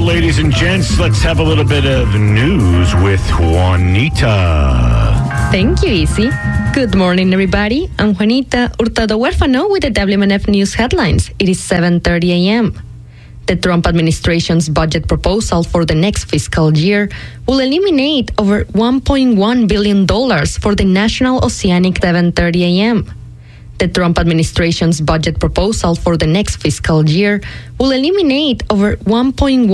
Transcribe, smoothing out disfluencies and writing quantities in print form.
ladies and gents. Let's have a little bit of news with Juanita. Thank you, Izzy. Good morning, everybody. I'm Juanita Hurtado Huérfano with the WMNF News headlines. It is 7:30 a.m. The Trump administration's budget proposal for the next fiscal year will eliminate over $1.1 billion for the National Oceanic 7:30 a.m. The Trump administration's budget proposal for the next fiscal year will eliminate over $1.1